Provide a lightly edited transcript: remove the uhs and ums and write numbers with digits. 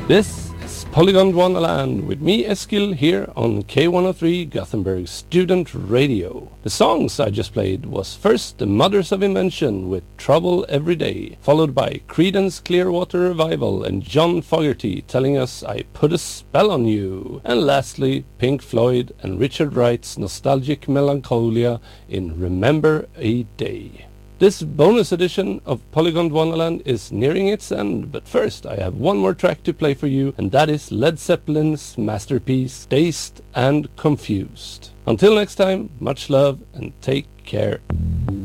This is Polygon Wonderland with me, Eskil, here on K103 Gothenburg Student Radio. The songs I just played was first The Mothers of Invention with Trouble Every Day, followed by Creedence Clearwater Revival and John Fogerty telling us I Put a Spell on You. And lastly, Pink Floyd and Richard Wright's nostalgic melancholia in Remember a Day. This bonus edition of Polygon Wonderland is nearing its end, but first I have one more track to play for you, and that is Led Zeppelin's masterpiece, Dazed and Confused. Until next time, much love and take care.